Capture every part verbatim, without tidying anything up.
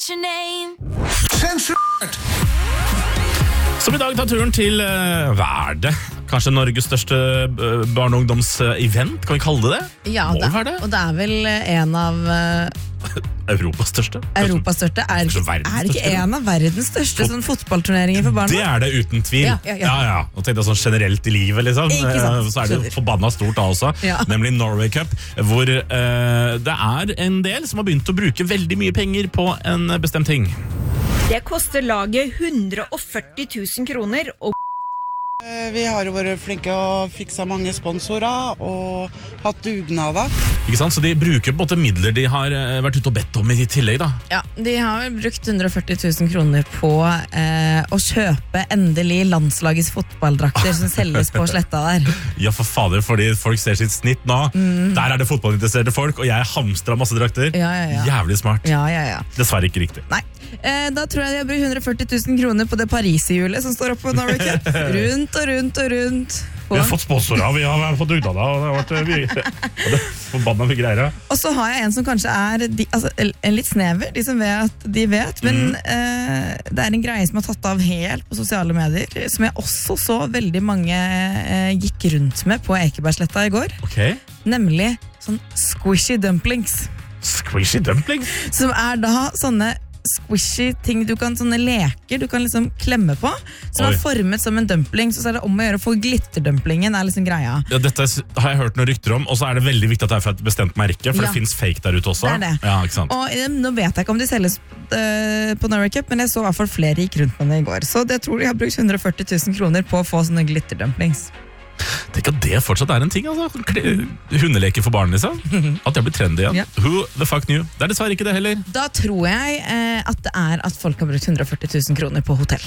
Sensurert! Som i dag tar turen til uh, hva er det? Kanskje Norges største uh, barne- og ungdomsevent, kan vi kalle det det? Ja, Må det, være det? og det er vel en av uh, Europas største? Europas største. Er, Kanskje ikke- verdens er det ikke største? en av verdens største sånn, fotballturneringer for barn? Det er det uten tvil. Ja, ja, ja. ja, ja. Og tenkte jeg sånn generelt i livet, liksom. Ikke sant, Eh, Så er det jo skjønner. forbanna stort da også, Ja. nemlig Norway Cup, hvor eh, det er en del som har begynt å bruke veldig mye penger på en bestemt ting. Det koster laget hundre og førti tusen kroner, og Vi har jo vært flinke og fiksa mange sponsorer og hatt dugnader. Ikke sant? Så de bruker på en måte midler de har eh, vært ute og bedt om i tillegg da. Ja, De har vel brukt hundre og førti tusen kroner på eh, å kjøpe endelig landslagets fotballdrakter som selges på sletta der. Ja, for fader, fordi folk ser sitt snitt nå. Der er det fotballinteresserte folk, og jeg hamstrer masse drakter. Mm. Ja, ja, ja. Jævlig smart. Ja, ja, ja. Dessverre ikke riktig. Nei, eh, da tror jeg de har brukt hundre og førti tusen kroner på det Paris-hjulet som står oppe på Norway Cup. Rundt og rundt og rundt. Vi har fått sponsorer, vi har fått dugnader, og det har vært eh, mye. Og det forbanna mye greier. Og så har jeg en som kanskje er de, altså, en litt snever, de som vet, de vet. Men eh, det er en greie som har tatt av helt på sosiale medier, som jeg også så veldig mange eh, gikk rundt med på Ekebergsletta i går. Ok. Nemlig sånn squishy dumplings. Squishy dumplings? Som er da sånne squishy ting du kan, sånne leker du kan liksom klemme på, som Oi. er formet som en dumpling. Så er det om å gjøre å få glitterdumplingen er liksom greia. Ja, dette har jeg hørt noen rykter om, og så er det veldig viktig at det er fra et bestemt merke, for Ja. det finnes fake der ute også. Det er det. Ja, ikke sant? Og eh, nå vet jeg ikke om de selges eh, på Norway Cup, men jeg så i hvert fall flere gikk rundt med det i går. Så jeg tror de har brukt hundre og førti tusen kroner på å få sånne glitterdumplings. Tenk at det fortsatt er en ting, altså. Kle- Hundeleker for barn, liksom. At det blir trendy igjen. Ja. Who the fuck knew? Det er dessverre ikke det heller. Da tror jeg eh, at det er at folk har brukt hundre og førti tusen kroner på hotell.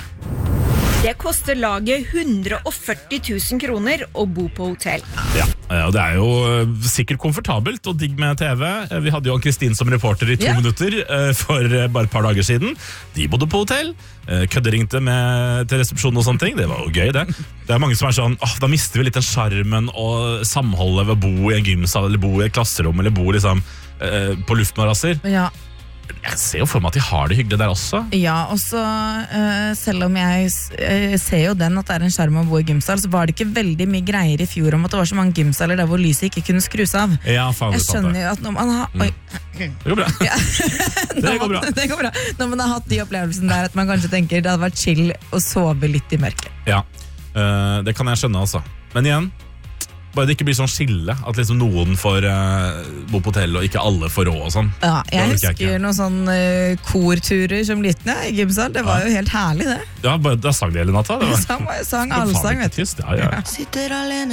det koster laget hundre og førti tusen kroner å bo på hotell. Ja, og det er jo eh, sikkert komfortabelt og digg med T V. Eh, Vi hadde jo Ann-Kristin som reporter i to Ja. minutter eh, for eh, bare et par dager siden. De bodde på hotell, eh, kødderingte med, til resepsjonen og sånne ting. Det var jo gøy, det. Det er mange som er sånn, åh, da mister vi litt den charmen og samholdet ved å bo i en gymsal, eller bo i et klasserom, eller bo liksom eh, på luftmadrasser. Ja, Jeg ser jo for meg at de har det hyggelig der også. ja og så eh, selv om jeg eh, ser jo den at det er en skjerm å bo i gymsal, så var det ikke veldig mye greier i fjor om at det var så mange gymsaler der hvor lyset ikke kunne skrus av. Ja, faen, det Jeg er sant skjønner det. jo at når man har Oi, Det går bra. ja. Det går bra. det går bra. Når man har hatt de opplevelsene der at man kanskje tenker det hadde vært chill å sove litt i mørket. Ja, eh, det kan jeg skjønne altså. Men igjen, bare det ikke blir sånn skille, at liksom noen får eh, bo på hotell og ikke alle får råd og sånn. Ja, Det jeg orker jeg husker ikke. noen sånne eh, korturer som liten ja, i gymsal. Det var Ja. jo helt herlig det. Ja, bare, da sang de hele natta. Det var, Sang, sang Faen, allsang, ikke vet du. tyst. Ja, ja. Sitter alene